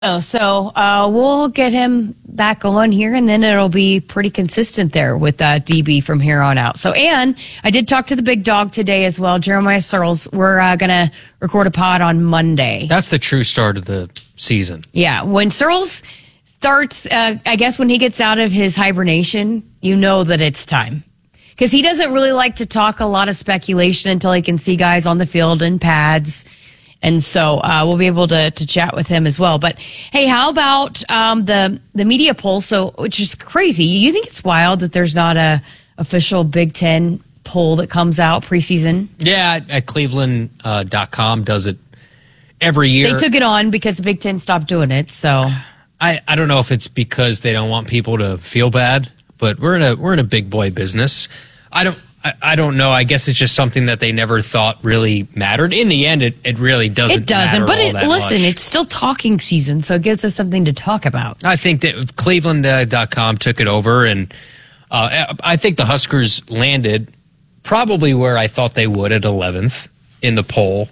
Oh, so we'll get him back on here, and then it'll be pretty consistent there with DB from here on out. So, and I did talk to the big dog today as well, Jeremiah Searles. We're going to record a pod on Monday. That's the true start of the season. Yeah, when Searles starts, I guess when he gets out of his hibernation, you know that it's time. Because he doesn't really like to talk a lot of speculation until he can see guys on the field in pads. And so we'll be able to chat with him as well. But, hey, how about the media poll, which is crazy. You think it's wild that there's not a official Big Ten poll that comes out preseason? Yeah, at Cleveland.com does it every year. They took it on because the Big Ten stopped doing it. So I don't know if it's because they don't want people to feel bad, but we're in a big boy business. I don't know. I guess it's just something that they never thought really mattered. In the end, it really doesn't. It doesn't. Matter But all that listen, much. it's still talking season, so it gives us something to talk about. I think that Cleveland.com took it over, and I think the Huskers landed probably where I thought they would at 11th in the poll.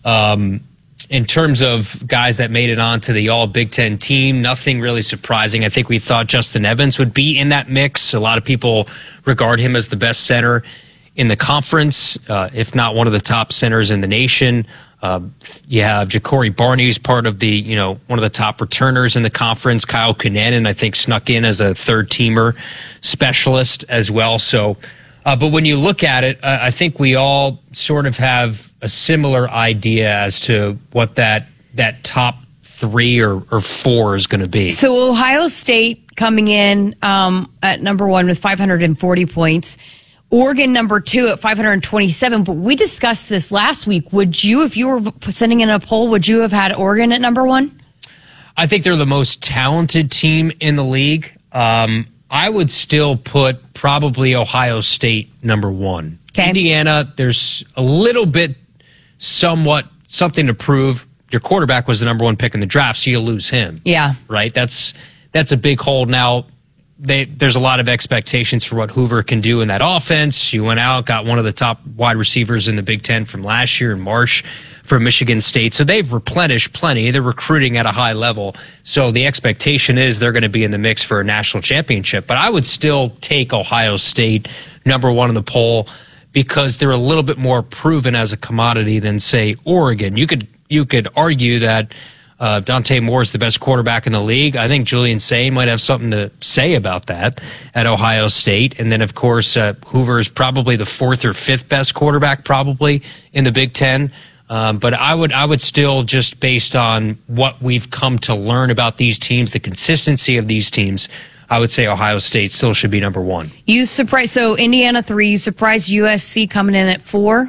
In terms of guys that made it onto the all Big Ten team, nothing really surprising. I think we thought Justin Evans would be in that mix. A lot of people regard him as the best center in the conference, if not one of the top centers in the nation. You have Ja'Cory Barney, who's part of the, one of the top returners in the conference. Kyle Kunanen, I think, snuck in as a third-teamer specialist as well. So, but when you look at it, I think we all sort of have a similar idea as to what that top 3 or 4 is going to be. So Ohio State coming in at number 1 with 540 points. Oregon number 2 at 527. But we discussed this last week. Would you, if you were sending in a poll, would you have had Oregon at number 1? I think they're the most talented team in the league. I would still put probably Ohio State number 1. Okay. Indiana, there's a little bit somewhat something to prove. Your quarterback was the number 1 pick in the draft, so you lose him. Yeah. Right? That's a big hole. Now, there's a lot of expectations for what Hoover can do in that offense. You went out, got one of the top wide receivers in the Big Ten from last year in Marsh from Michigan State. So they've replenished plenty. They're recruiting at a high level. So the expectation is they're going to be in the mix for a national championship. But I would still take Ohio State number 1 in the poll because they're a little bit more proven as a commodity than, say, Oregon. You could argue that Dante Moore is the best quarterback in the league. I think Julian Sain might have something to say about that at Ohio State. And then, of course, Hoover is probably the 4th or 5th best quarterback probably in the Big Ten. But I would still, just based on what we've come to learn about these teams, the consistency of these teams, I would say Ohio State still should be number 1. You surprised, so Indiana 3, you surprised USC coming in at 4?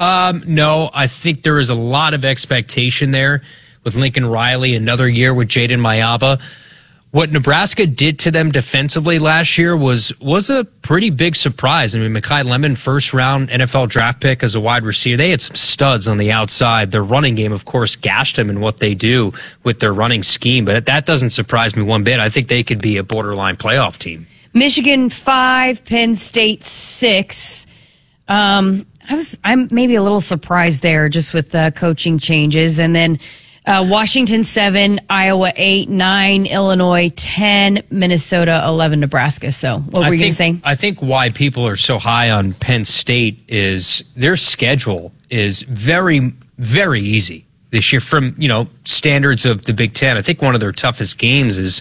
No, I think there is a lot of expectation there with Lincoln Riley, another year with Jaden Mayava. What Nebraska did to them defensively last year was a pretty big surprise. I mean, Mekhi Lemon, first-round NFL draft pick as a wide receiver. They had some studs on the outside. Their running game, of course, gashed them in what they do with their running scheme. But that doesn't surprise me one bit. I think they could be a borderline playoff team. Michigan 5, Penn State 6. I'm maybe a little surprised there just with the coaching changes. And then Washington 7, Iowa 8, 9, Illinois 10, Minnesota 11, Nebraska. So what were you going to say? I think why people are so high on Penn State is their schedule is very, very easy this year from, standards of the Big Ten. I think one of their toughest games is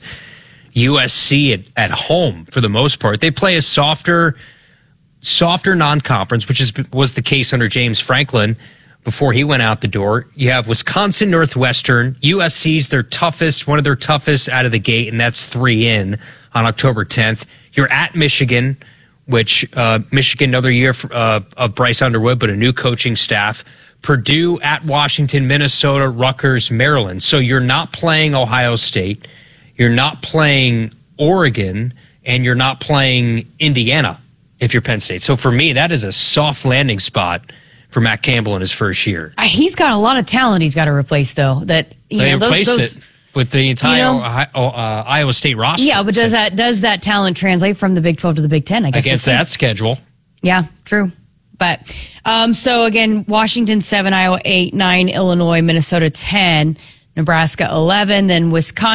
USC at home for the most part. They play a softer non-conference, which was the case under James Franklin before he went out the door. You have Wisconsin Northwestern. USC's one of their toughest out of the gate, and that's 3 in on October 10th. You're at Michigan, which Michigan, another year of Bryce Underwood, but a new coaching staff. Purdue, at Washington, Minnesota, Rutgers, Maryland. So you're not playing Ohio State. You're not playing Oregon, and you're not playing Indiana if you're Penn State. So for me, that is a soft landing spot for Matt Campbell in his first year. He's got a lot of talent he's got to replace, though. They replaced it with the entire Iowa State roster. Yeah, but does that talent translate from the Big 12 to the Big 10? I guess against that schedule. Yeah, true. But so again, Washington 7, Iowa 8, 9, Illinois, Minnesota 10, Nebraska 11, then Wisconsin.